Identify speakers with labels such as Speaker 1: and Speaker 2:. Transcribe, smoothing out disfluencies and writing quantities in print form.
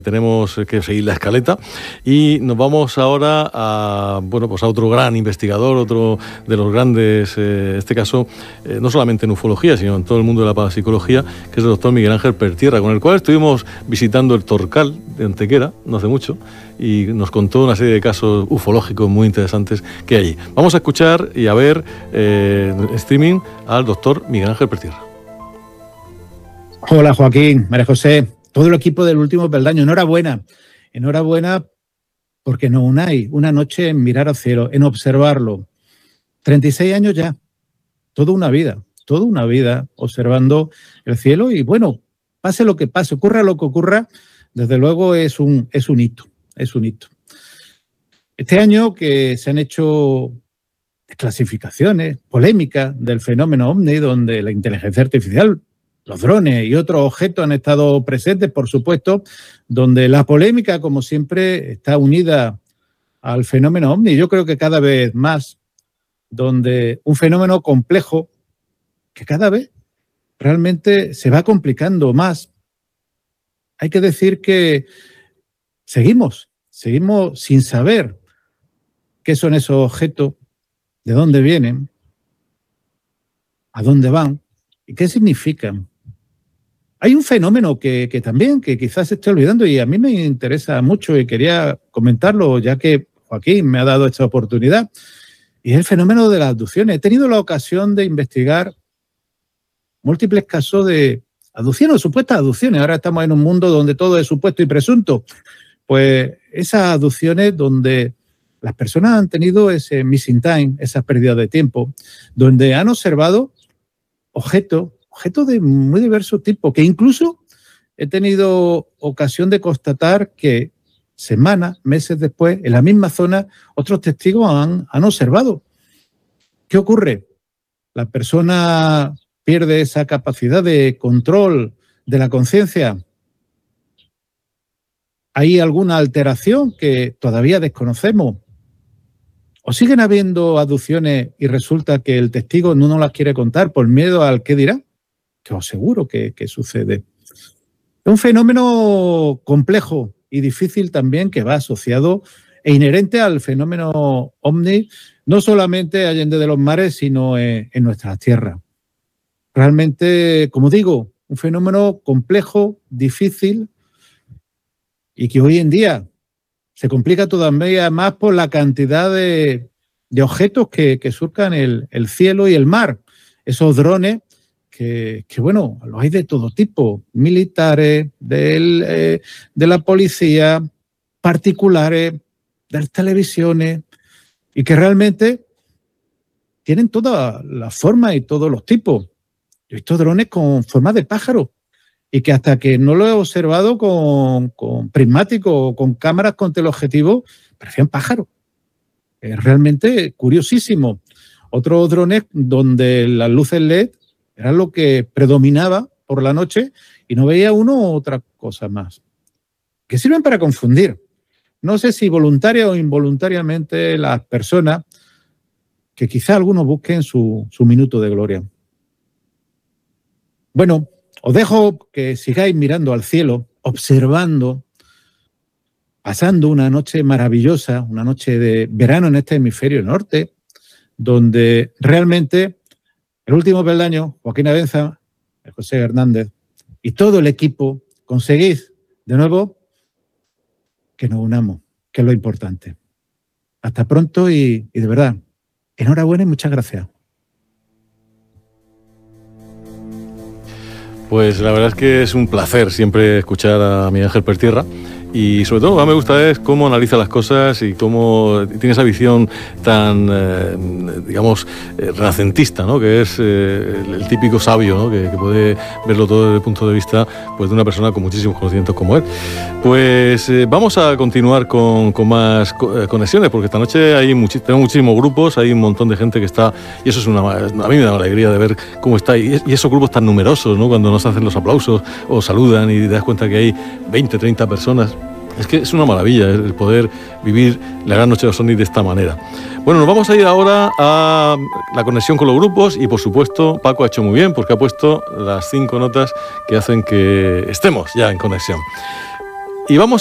Speaker 1: Tenemos que seguir la escaleta y nos vamos ahora a otro gran investigador, otro de los grandes, en este caso, no solamente en ufología, sino en todo el mundo de la parapsicología, que es el doctor Miguel Ángel Pertierra, con el cual estuvimos visitando el Torcal de Antequera, no hace mucho, y nos contó una serie de casos ufológicos muy interesantes que hay allí. Vamos a escuchar y a ver en streaming al doctor Miguel Ángel Pertierra.
Speaker 2: Hola Joaquín, María José, todo el equipo del Último Peldaño, enhorabuena porque no unáis una noche en mirar al cielo, en observarlo. 36 años ya, toda una vida observando el cielo y bueno, pase lo que pase, ocurra lo que ocurra, desde luego es un hito. Este año que se han hecho clasificaciones, polémicas del fenómeno OVNI, donde la inteligencia artificial, los drones y otros objetos han estado presentes, por supuesto, donde la polémica, como siempre, está unida al fenómeno OVNI. Yo creo que cada vez más, donde un fenómeno complejo que cada vez realmente se va complicando más. Hay que decir que seguimos sin saber qué son esos objetos, de dónde vienen, a dónde van y qué significan. Hay un fenómeno que también, que quizás se esté olvidando y a mí me interesa mucho y quería comentarlo, ya que Joaquín me ha dado esta oportunidad, y es el fenómeno de las abducciones. He tenido la ocasión de investigar múltiples casos de abducciones o supuestas abducciones. Ahora estamos en un mundo donde todo es supuesto y presunto. Pues esas abducciones donde las personas han tenido ese missing time, esa pérdida de tiempo, donde han observado objetos de muy diversos tipos, que incluso he tenido ocasión de constatar que semanas, meses después, en la misma zona, otros testigos han observado. ¿Qué ocurre? La persona pierde esa capacidad de control de la conciencia. ¿Hay alguna alteración que todavía desconocemos? ¿O siguen habiendo abducciones y resulta que el testigo no nos las quiere contar por miedo al qué dirá? Que os aseguro que sucede. Es un fenómeno complejo y difícil también que va asociado e inherente al fenómeno OVNI, no solamente allende de los mares, sino en nuestras tierras. Realmente, como digo, un fenómeno complejo, difícil y que hoy en día se complica todavía más por la cantidad de objetos que surcan el cielo y el mar. Esos drones que bueno, los hay de todo tipo, militares, de la policía, particulares, de las televisiones, y que realmente tienen todas las formas y todos los tipos. Yo he visto drones con forma de pájaro y que hasta que no lo he observado con prismático o con cámaras con teleobjetivo, parecían pájaros. Es realmente curiosísimo. Otros drones donde las luces LED era lo que predominaba por la noche y no veía uno otra cosa más. Que sirven para confundir. No sé si voluntaria o involuntariamente las personas que quizá algunos busquen su minuto de gloria. Bueno, os dejo que sigáis mirando al cielo, observando, pasando una noche maravillosa, una noche de verano en este hemisferio norte, donde realmente el Último Peldaño, Joaquín Abenza, José Hernández y todo el equipo conseguís de nuevo que nos unamos, que es lo importante. Hasta pronto y de verdad, enhorabuena y muchas gracias.
Speaker 1: Pues la verdad es que es un placer siempre escuchar a Miguel Ángel Pertierra. Y sobre todo lo que me gusta es cómo analiza las cosas y cómo tiene esa visión tan, renacentista, ¿no? Que es el típico sabio, ¿no? Que puede verlo todo desde el punto de vista pues, de una persona con muchísimos conocimientos como él. Pues vamos a continuar con más conexiones, porque esta noche tenemos muchísimos grupos, hay un montón de gente que está, y eso es a mí me da alegría de ver cómo está, y esos grupos tan numerosos, ¿no? Cuando nos hacen los aplausos o saludan y te das cuenta que hay 20, 30 personas. Es que es una maravilla el poder vivir la gran noche de los ovnis de esta manera. Bueno, nos vamos a ir ahora a la conexión con los grupos y, por supuesto, Paco ha hecho muy bien porque ha puesto las 5 notas que hacen que estemos ya en conexión. Y vamos